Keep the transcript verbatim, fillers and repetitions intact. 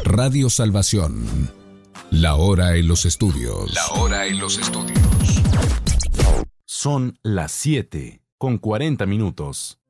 Radio Salvación. La hora en los estudios. La hora en los estudios. Son las siete con cuarenta minutos.